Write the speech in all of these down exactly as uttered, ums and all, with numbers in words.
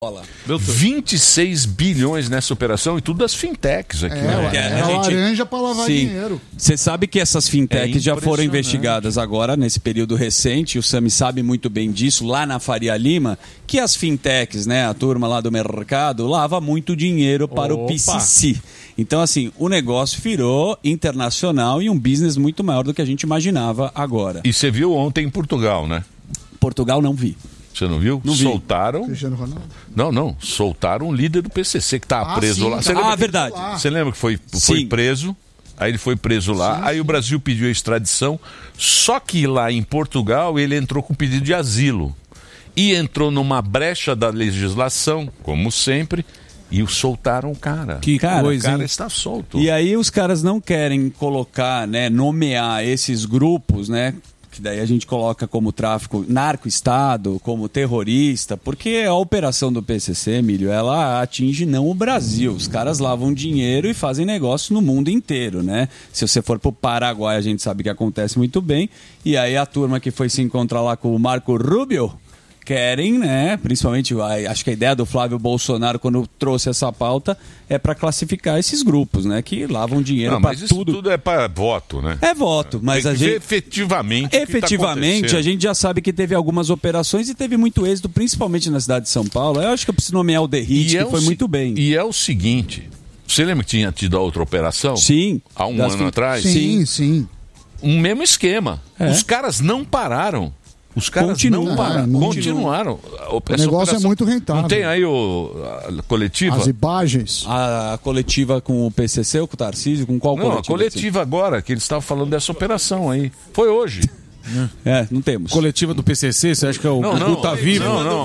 vinte e seis bilhões nessa operação e tudo das fintechs aqui. É, né? é, é a gente... laranja para lavar Sim. dinheiro. Você sabe que essas fintechs É já foram investigadas agora, nesse período recente, o Sami sabe muito bem disso, lá na Faria Lima, que as fintechs, né, a turma lá do mercado, lava muito dinheiro para Opa. o P C C. Então, assim, o negócio virou internacional e um business muito maior do que a gente imaginava agora. E você viu ontem em Portugal, né? Portugal não vi. Você não viu? Não vi. Soltaram. Cristiano Ronaldo. Não, não. Soltaram o líder do P C C que estava Ah, preso sim, lá. tá. Você lembra Ah, que... verdade. Você lembra que foi, foi preso? Aí ele foi preso lá. Sim, aí sim. o Brasil pediu a extradição. Só que lá em Portugal ele entrou com pedido de asilo. E entrou numa brecha da legislação, como sempre. E o soltaram o cara. Que cara, o cara hein? está solto. E aí os caras não querem colocar, né, nomear esses grupos, né? Que daí a gente coloca como tráfico narco-estado, como terrorista, porque a operação do P C C, Emílio, ela atinge não o Brasil. Os caras lavam dinheiro e fazem negócio no mundo inteiro, né? Se você for pro Paraguai, a gente sabe que acontece muito bem. E aí a turma que foi se encontrar lá com o Marco Rubio querem, né? Principalmente, acho que a ideia do Flávio Bolsonaro, quando trouxe essa pauta, é para classificar esses grupos, né? Que lavam dinheiro para tudo. Isso tudo é para voto, né? É voto, mas Tem a que gente ver efetivamente. efetivamente o que tá a gente já sabe que teve algumas operações e teve muito êxito, principalmente na cidade de São Paulo. Eu acho que eu preciso nomear o Derrite, que é foi o, muito bem. E é o seguinte, você lembra que tinha tido a outra operação? Sim. Há um Das ano fin... atrás? Sim, sim. Um mesmo esquema. É. Os caras não pararam. Os caras Continuam, não pararam. não, continuaram. O negócio operação... é muito rentável. Não tem aí o, a coletiva? As imagens. A, a coletiva com o P C C, ou com o Tarcísio, com qual não, coletiva? Não, a coletiva assim? Agora, que eles estavam falando dessa operação aí. Foi hoje. É, não temos. Coletiva do P C C, você acha que é o não, Gugu não, tá vivo? Não, não.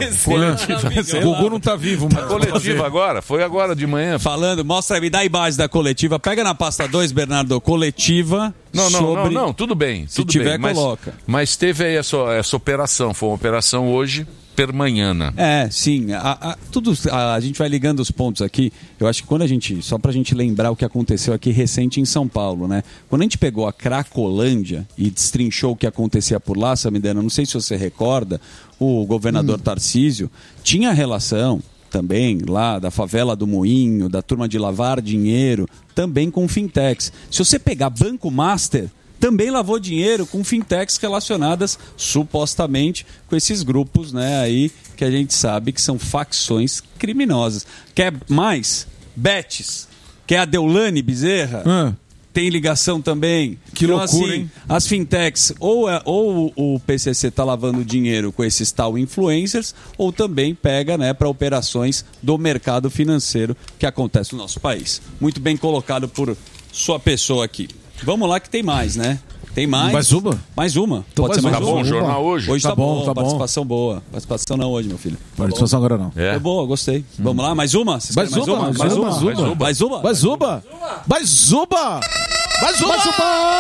Coletiva. O Gugu não tá vivo, mas. A coletiva agora, foi agora de manhã. Falando, mostra aí, dá a imagem da coletiva. Pega na pasta dois, Bernardo, coletiva. Não, não, sobre... não, não, tudo bem. Se tudo tiver, bem, mas, coloca. Mas teve aí essa, essa operação, foi uma operação hoje. Permanhana. É, sim. A, a, tudo, a, a gente vai ligando os pontos aqui. Eu acho que quando a gente, só pra gente lembrar o que aconteceu aqui recente em São Paulo, né? Quando a gente pegou a Cracolândia e destrinchou o que acontecia por lá, Samidana, não sei se você recorda, o governador hum. Tarcísio tinha relação também lá da favela do Moinho, da turma de lavar dinheiro, também com fintechs. Se você pegar Banco Master, também lavou dinheiro com fintechs relacionadas supostamente com esses grupos, né, aí que a gente sabe que são facções criminosas. Quer mais? Betis. Quer a Deolane Bezerra? Ah. Tem ligação também. Que então, loucura, assim, hein? As fintechs, ou, é, ou o P C C está lavando dinheiro com esses tal influencers, ou também pega, né, para operações do mercado financeiro que acontece no nosso país. Muito bem colocado por sua pessoa aqui. Vamos lá que tem mais, né? Tem mais. Mais uma? Mais uma. Então Pode ser mais mais tá uma. bom o jornal hoje? Hoje tá, tá, bom, bom, tá participação bom. boa. Participação não hoje, meu filho. Participação agora não. É. É boa, gostei. Hum. Vamos lá, mais uma? Vocês Mais mais uma, uma? mais Mais uma, uma? mais uma. Mais uma? Mais uma! Mais uma! Mais uma! Mais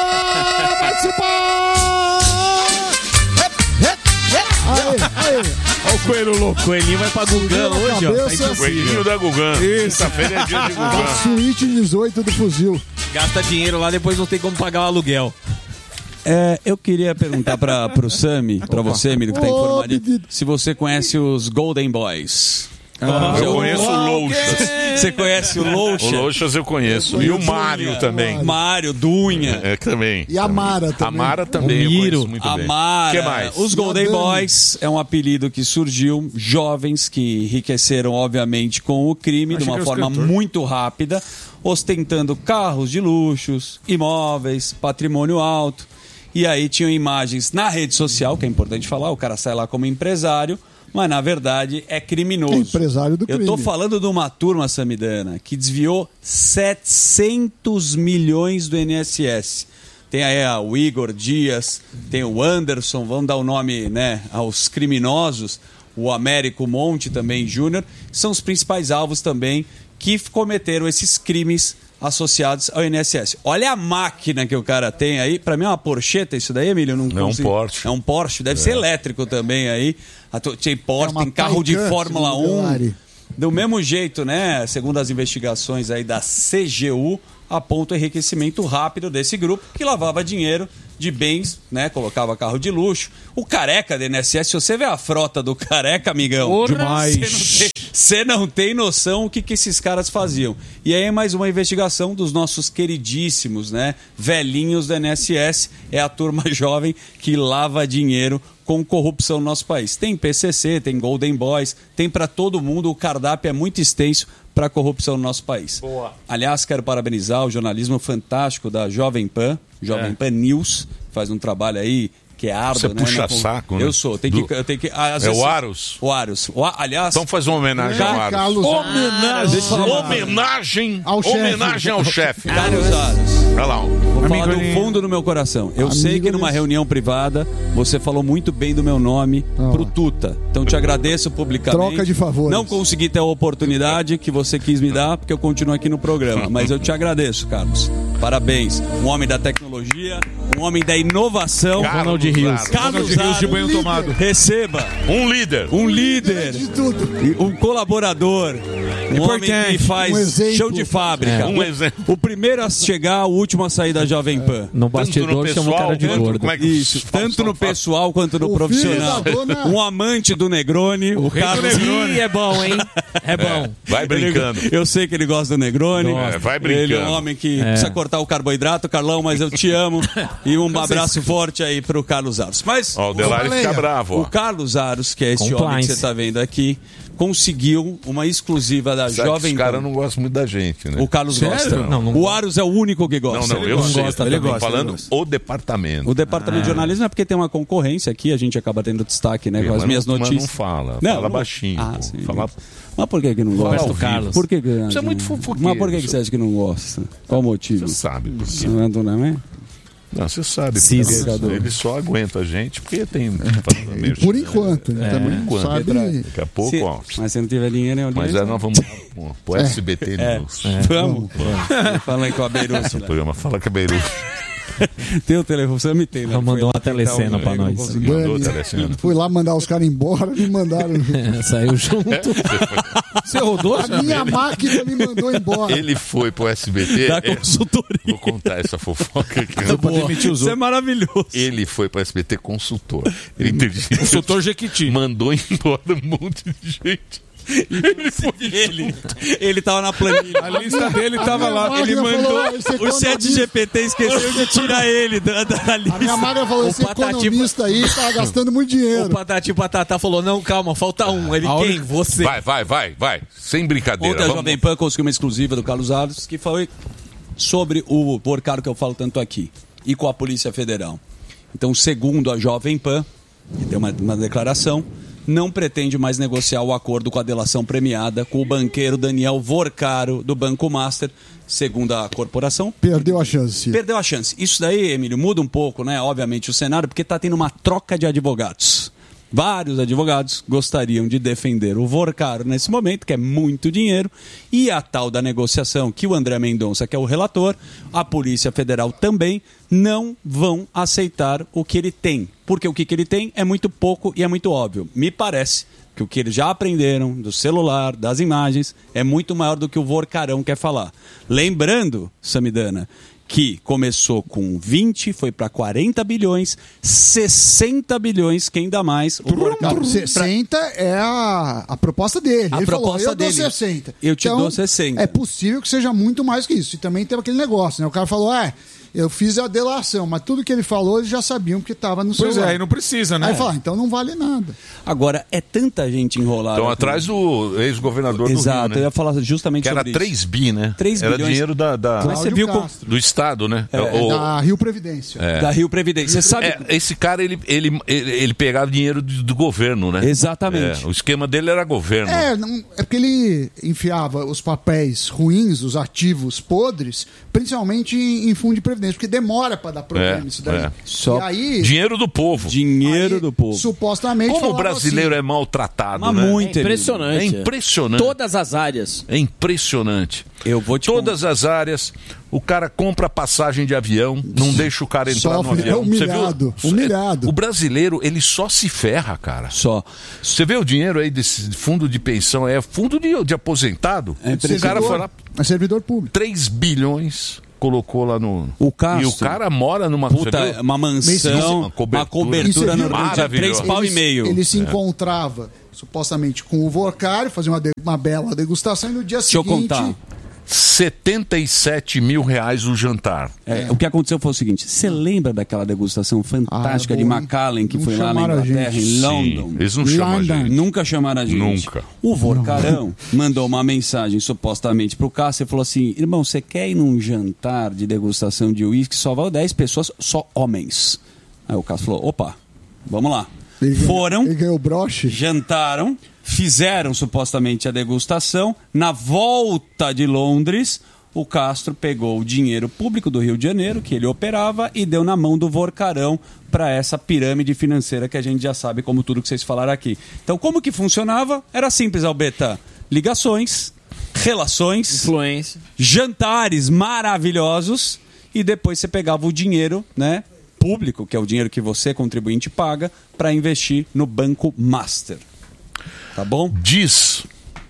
uma! Mais Aí, aí. Olha o coelho louco. Coelhinho vai pra Gugan hoje, ó. Tá impossível. Coelhinho da Gugan. Quinta-feira é dia de Gugan. Suíte dezoito do fuzil. Gasta dinheiro lá, depois não tem como pagar o aluguel. É, eu queria perguntar para o Sami, para você, amigo, que está Ô, informado, menino. se você conhece os Golden Boys. Ah, eu conheço o Louchas. Você conhece o O Loucha? Louchas eu conheço. E o Mário também. Mário, Dunha. É, também. E a Mara também. A Mara também eu Miro. conheço muito A bem. Mara, Que mais? os E Golden a Dani? Boys é um apelido que surgiu, jovens que enriqueceram, obviamente, com o crime de Achei uma que era forma escritor. muito rápida, ostentando carros de luxos, imóveis, patrimônio alto. E aí tinham imagens na rede social, que é importante falar, o cara sai lá como empresário, mas na verdade é criminoso. É empresário do Eu tô crime. falando de uma turma, Samidana, que desviou setecentos milhões do I N S S. Tem aí a, o Igor Dias, tem o Anderson, vamos dar o nome, né, aos criminosos, o Américo Monte também, Júnior, são os principais alvos também que cometeram esses crimes associados ao I N S S. Olha a máquina que o cara tem aí. Pra mim é uma Porcheta isso daí, Emílio? Não É um consigo- Porsche. É um Porsche. Deve É. ser elétrico também aí. A to- Tem Porsche, É uma tem carro de Taycan, Fórmula segundo um. Ferrari. Do mesmo jeito, né? Segundo as investigações aí da C G U, aponta o enriquecimento rápido desse grupo que lavava dinheiro de bens, né? Colocava carro de luxo. O careca da I N S S, se você vê a frota do careca, amigão, Demais. você não tem, você não tem noção o que, que esses caras faziam. E aí é mais uma investigação dos nossos queridíssimos, né? Velhinhos da I N S S. É a turma jovem que lava dinheiro com corrupção no nosso país. Tem P C C, tem Golden Boys, tem para todo mundo. O cardápio é muito extenso para a corrupção no nosso país. Boa. Aliás, quero parabenizar o jornalismo fantástico da Jovem Pan, Jovem É. Pan News, faz um trabalho aí que é árduo, Você né? puxa né? saco, né? Eu sou, tem que, Do- eu tenho que, às É vezes- o Aros? O Aros. O A- aliás, Então faz uma homenagem ao Aros. Carlos Homenagem. deixa eu falar. Homenagem Ao chefe. homenagem ao chefe. Carlos Aros. Olha lá, ó. Vou falar Amigo do ali. fundo do meu coração. Eu Amigo sei que numa ali. reunião privada você falou muito bem do meu nome Ah. pro Tuta. Então te agradeço publicamente. Troca de favores. Não consegui ter a oportunidade que você quis me dar, porque eu continuo aqui no programa. Mas eu te agradeço, Carlos. Parabéns. Um homem da tecnologia, um homem da inovação. Ronald Rios. Carlos Ronald Rios de Aros. banho tomado. Receba Um líder. um líder, de tudo. um colaborador, um homem que Importante. faz Um exemplo. chão de fábrica. Um O- exemplo. O primeiro a chegar, o último a sair da Jovem Pan. No Tanto no bastidor chamou o cara de quanto- gordo. como é que Isso, tanto no pessoal quanto no O profissional. filho da dona- Um amante do Negroni, o, Carlos. Ih, é bom, hein? É bom. Vai brincando. Ele- eu sei que ele gosta do Negroni. Gosta. É, vai brincando. Ele é um homem que precisa cortar o carboidrato, Carlão, mas eu te amo. E um abraço forte aí pro Carlos Aros. Mas Ó, o Delari Baleia. fica bravo, o ó. Carlos Aros, que é esse homem que Compliance. você está vendo aqui, conseguiu uma exclusiva da Sabe que Jovem os caras Pan. não gostam muito da gente, né? O Carlos Sério? gosta. Não, não o gosta. Aros é o único que Não, gosta. não, eu não sei. gosta Ele também. gosta, falando ele gosta. o departamento. O departamento de jornalismo é porque tem uma concorrência aqui, a gente acaba tendo destaque, né, com Mas as minhas não- mas notícias. não fala, Não, fala não- baixinho. Ah, pô. sim. Fala... Mas por que que não Fala gosta? ao vivo. Por que que... Você é muito fofoqueiro. Mas por que que você acha que não gosta? Qual o motivo? Você sabe por quê. Não é do Namé? Não, você sabe. Cis. porque Ele só aguenta a gente porque tem... Por enquanto. Ele também enquanto. sabe. Daqui a pouco, Se- ó. Mas se não tiver dinheiro, é o Mas dinheiro. é, nós vamos pô, pro S B T É. News. Vamos. Fala aí com a Beirute. O programa fala que é Beirute. Tem o telefone, você me tem, né? Ela mandou Foi lá uma telecena tentar um pra emprego, nós. não consegui. Mandou, Bani. telecena. Fui lá mandar os caras embora, me mandaram. Saiu junto. Você rodou? A minha máquina me mandou embora. Ele foi pro S B T. Da é, consultoria. vou contar essa fofoca aqui. Pra demitir os Isso é outros. maravilhoso. Ele foi pro S B T consultor. Ele inteligente. Consultor Jequiti. Mandou embora um monte de gente. Ele foi Ele, ele tava na planilha. A lista dele tava lá. Ele máquina mandou. falou, "Ah, esse O chat economista-" G P T esqueceu de tirar ele da, da A minha lista. máquina falou: O esse Patati- economista aí tá gastando muito O dinheiro. Patati Patatá falou, não, calma, falta um. Ele, A quem? única- Você. Vai, vai, vai, vai. Sem brincadeira. Ontem a Vamos- Jovem Pan conseguiu uma exclusiva do Carlos Aros, que foi sobre o porcaro que eu falo tanto aqui, e com a Polícia Federal. Então, segundo a Jovem Pan, que tem uma, uma declaração, não pretende mais negociar o acordo com a delação premiada com o banqueiro Daniel Vorcaro, do Banco Master, segundo a corporação. Perdeu a chance. Perdeu a chance. Isso daí, Emílio, muda um pouco, né? Obviamente, o cenário, porque está tendo uma troca de advogados. Vários advogados gostariam de defender o Vorcaro nesse momento, que é muito dinheiro, e a tal da negociação que o André Mendonça, que é o relator, a Polícia Federal também, não vão aceitar o que ele tem. Porque o que, que ele tem é muito pouco e é muito óbvio. Me parece que o que eles já aprenderam do celular, das imagens, é muito maior do que o Vorcarão quer falar. Lembrando, Samidana, que começou com vinte, foi para quarenta bilhões, sessenta bilhões, quem dá mais? O Vorcaro. Não, sessenta é a, a proposta dele. A Ele proposta falou, eu dele. dou sessenta. Eu te dou sessenta. É possível que seja muito mais que isso. E também tem aquele negócio, né? O cara falou, é, eu fiz a delação, mas tudo que ele falou, eles já sabiam que estava no Pois celular. é, aí não precisa, né? Aí fala, então não vale nada. Agora, é tanta gente enrolada. Estão com- atrás do ex-governador do Exato, Rio, eu né? ia falar justamente Que era sobre isso. três bi, né? três Era bilhões. dinheiro da, da- Mas você Cláudio viu com- Castro, do Estado, né? É, O- da Rio Previdência. Da Rio Previdência. Você sabe... é, esse cara, ele, ele, ele, ele pegava dinheiro do, do governo, né? Exatamente. É, o esquema dele era governo. É, não, é porque ele enfiava os papéis ruins, os ativos podres, principalmente em, em fundo de previdência, porque demora para dar problema É, isso daí. é. Só E aí, Dinheiro do povo. Dinheiro aí, do povo. supostamente Como o falava brasileiro assim, é maltratado, Mas né? muito, É impressionante. É impressionante. Todas as áreas. É impressionante. Eu vou te Todas as áreas, o cara compra passagem de avião, não deixa o cara entrar Sofre, no avião. é humilhado, Você viu? humilhado. O brasileiro, ele só se ferra, cara. Só. Você vê o dinheiro aí desse fundo de pensão, é fundo de, de aposentado. É o cara foi lá, é servidor público. três bilhões, colocou lá no... O Castro. E o cara mora numa... Puta, uma mansão, uma cobertura, uma cobertura no Rio de Janeiro, três pau e meio. Ele se é. encontrava, supostamente, com o Vorcário, fazia uma, de, uma bela degustação e no dia Deixa seguinte... Deixa eu contar. setenta e sete mil reais o jantar. É, o que aconteceu foi o seguinte: você lembra daquela degustação fantástica ah, de Macallan que não foi lá na Inglaterra, em London? Sim, eles não chamam a gente. Nunca chamaram a gente. Nunca. O Vorcarão mandou uma mensagem supostamente pro Cássio e falou assim: irmão, você quer ir num jantar de degustação de uísque? Só vai dez pessoas, só homens. Aí o Cássio falou: opa, vamos lá. Ele Foram, ele ganhou o broche. jantaram, fizeram supostamente a degustação. Na volta de Londres, o Castro pegou o dinheiro público do Rio de Janeiro, que ele operava, e deu na mão do Vorcarão para essa pirâmide financeira que a gente já sabe, como tudo que vocês falaram aqui. Então, como que funcionava? Era simples, Albeta. Ligações, relações, influência, jantares maravilhosos, e depois você pegava o dinheiro, né, público, que é o dinheiro que você, contribuinte, paga, para investir no Banco Master. Tá bom? Diz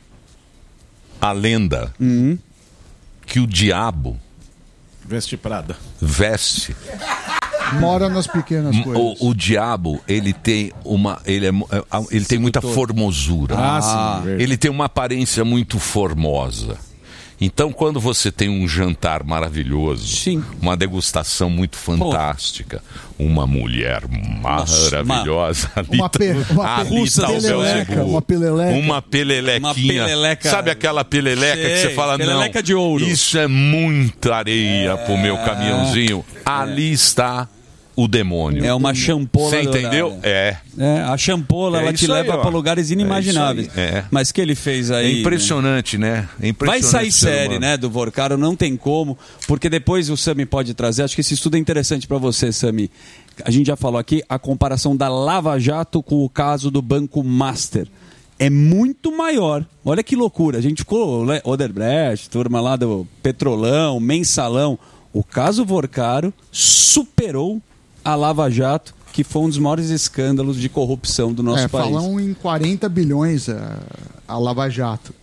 a lenda uhum. que o diabo veste Prada. Veste. Mora nas pequenas coisas. O, o diabo, ele tem uma, ele, é, ele tem muita formosura. Ah, sim. Ele tem uma aparência muito formosa. Então, quando você tem um jantar maravilhoso, sim. uma degustação muito fantástica, Pô. uma mulher maravilhosa, Nossa, uma, ali, pe, uma ali pe, tá o Belzebu, uma peleleca, uma pelelequinha, uma peleleca, sabe aquela peleleca Sei, que você fala, peleleca não, de ouro. Isso é muita areia é... pro meu caminhãozinho. É. Ali está o demônio. É uma champola. Você entendeu? Dourada. É. é. A champola, é ela te leva para lugares inimagináveis. É é. Mas que ele fez aí... É impressionante, né? né? É impressionante. Vai sair série, né, do Vorcaro, não tem como, porque depois o Sami pode trazer, acho que esse estudo é interessante para você, Sami. A gente já falou aqui, a comparação da Lava Jato com o caso do Banco Master. É muito maior. Olha que loucura. A gente ficou, né, Odebrecht, turma lá do Petrolão, Mensalão. O caso Vorcaro superou a Lava Jato, que foi um dos maiores escândalos de corrupção do nosso é, país. Falam em quarenta bilhões a, a Lava Jato.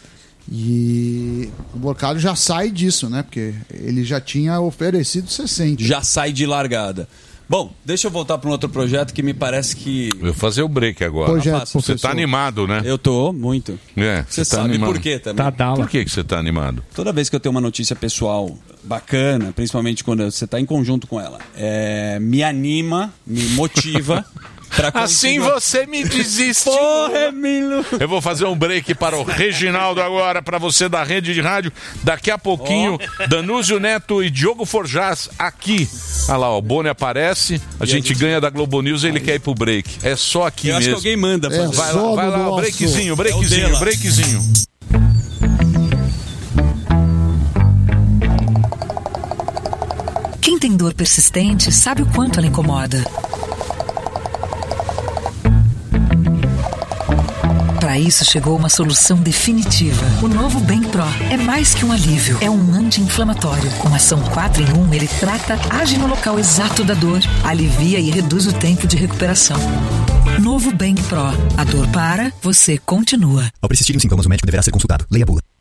E o Vorcaro já sai disso, né? Porque ele já tinha oferecido sessenta. Já sai de largada. Bom, deixa eu voltar para um outro projeto que me parece que... Eu vou fazer o break agora. Projeto, você está animado, né? Eu tô, muito. É, você tá sabe animado. por quê também? Tá, tá. Por que que você está animado? Toda vez que eu tenho uma notícia pessoal bacana, principalmente quando você está em conjunto com ela, é, me anima, me motiva... Assim você me desistiu. Porra, Emílio. Eu vou fazer um break para o Reginaldo agora, para você da Rede de Rádio. Daqui a pouquinho, oh. Danúzio Neto e Diogo Forjaz aqui. Olha lá, ó, o Boni aparece, a, gente, a gente ganha da Globo News e ele quer ir pro break. É só aqui Eu mesmo. acho que alguém manda fazer. É, vai lá, vai lá, breakzinho, breakzinho, é breakzinho. Quem tem dor persistente sabe o quanto ela incomoda. Para isso chegou uma solução definitiva. O novo Bem Pro é mais que um alívio, é um anti-inflamatório. Com ação quatro em um, ele trata, age no local exato da dor, alivia e reduz o tempo de recuperação. Novo Bem Pro. A dor para, você continua. Ao persistirem os sintomas, o médico deverá ser consultado. Leia a bula.